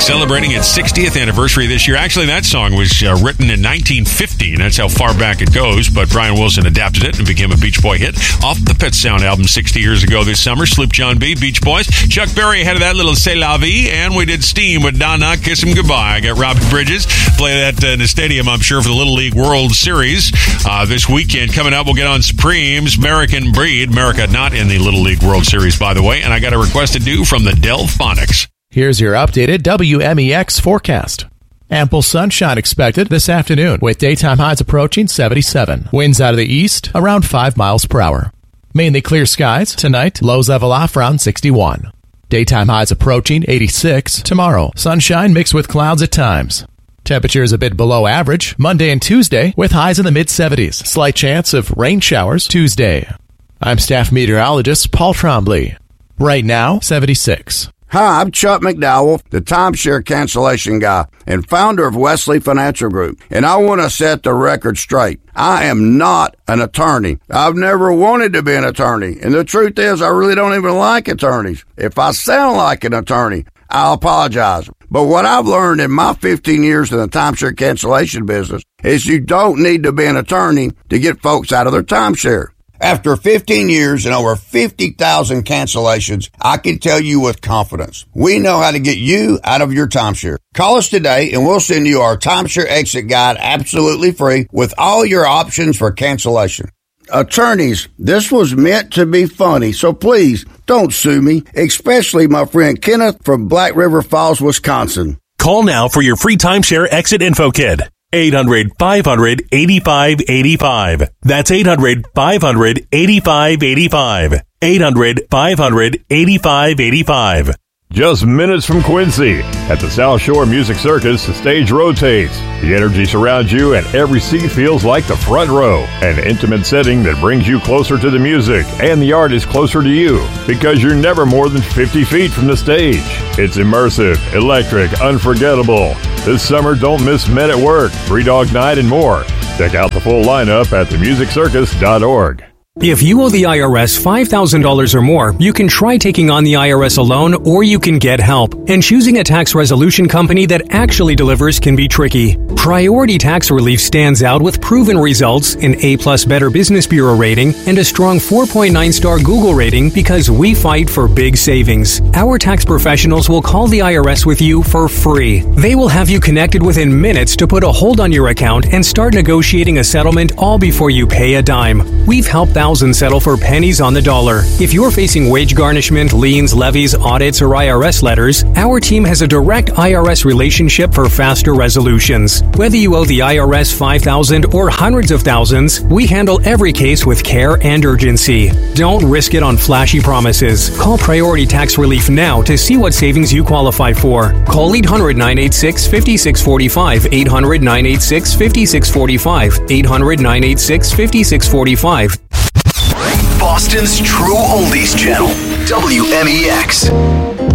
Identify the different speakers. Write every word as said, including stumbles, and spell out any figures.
Speaker 1: celebrating its sixtieth anniversary this year. Actually, that song was uh, written in nineteen fifty, and that's how far back it goes, but Brian Wilson adapted it and became a Beach Boy hit off the Pet Sound album sixty years ago this summer. Sloop John B, Beach Boys. Chuck Berry ahead of that, little C'est La Vie, and we did Steam with Donna, Kiss Him Goodbye. I got Robin Bridges, play that uh, in the stadium, I'm sure, for the Little League World Series uh, this weekend. Coming up, we'll get on Supremes, American Breed. America not in the Little League World Series, by the way, and I got a request to do from the Delphonics.
Speaker 2: Here's your updated W M E X forecast. Ample sunshine expected this afternoon with daytime highs approaching seventy-seven. Winds out of the east around five miles per hour. Mainly clear skies tonight. Lows level off around sixty-one. Daytime highs approaching eighty-six. Tomorrow, sunshine mixed with clouds at times. Temperatures a bit below average Monday and Tuesday with highs in the mid-seventies. Slight chance of rain showers Tuesday. I'm staff meteorologist Paul Trombley. Right now, seventy-six.
Speaker 3: Hi, I'm Chuck McDowell, the timeshare cancellation guy and founder of Wesley Financial Group, and I want to set the record straight. I am not an attorney. I've never wanted to be an attorney, and the truth is I really don't even like attorneys. If I sound like an attorney, I'll apologize. But what I've learned in my fifteen years in the timeshare cancellation business is you don't need to be an attorney to get folks out of their timeshare. After fifteen years and over fifty thousand cancellations, I can tell you with confidence, we know how to get you out of your timeshare. Call us today and we'll send you our timeshare exit guide absolutely free with all your options for cancellation. Attorneys, this was meant to be funny, so please don't sue me, especially my friend Kenneth from Black River Falls, Wisconsin.
Speaker 4: Call now for your free timeshare exit info kit. eight hundred, five hundred, eighty-five eighty-five. That's eight hundred, five hundred, eighty-five eighty-five. eight hundred, five hundred, eighty-five eighty-five.
Speaker 5: Just minutes from Quincy. At the South Shore Music Circus, the stage rotates. The energy surrounds you and every seat feels like the front row. An intimate setting that brings you closer to the music and the artist closer to you because you're never more than fifty feet from the stage. It's immersive, electric, unforgettable. This summer, don't miss Men at Work, Free Dog Night, and more. Check out the full lineup at the music circus dot org.
Speaker 6: If you owe the I R S five thousand dollars or more, you can try taking on the I R S alone, or you can get help. And choosing a tax resolution company that actually delivers can be tricky. Priority Tax Relief stands out with proven results, an A-plus Better Business Bureau rating, and a strong four point nine star Google rating because we fight for big savings. Our tax professionals will call the I R S with you for free. They will have you connected within minutes to put a hold on your account and start negotiating a settlement all before you pay a dime. We've helped thousands settle for pennies on the dollar. If you're facing wage garnishment, liens, levies, audits, or I R S letters, our team has a direct I R S relationship for faster resolutions. Whether you owe the I R S five thousand dollars or hundreds of thousands, we handle every case with care and urgency. Don't risk it on flashy promises. Call Priority Tax Relief now to see what savings you qualify for. Call eight hundred, nine eight six, five six four five, eight hundred, nine eight six, five six four five, eight hundred, nine eight six, five six four five.
Speaker 7: Boston's True Oldies Channel, W M E X.